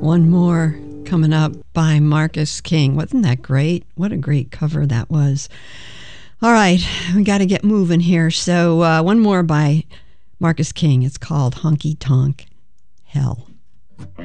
one more coming up by Marcus King. Wasn't that great? What a great cover that was. All right, we got to get moving here. So one more by Marcus King. It's called Honky Tonk Hell.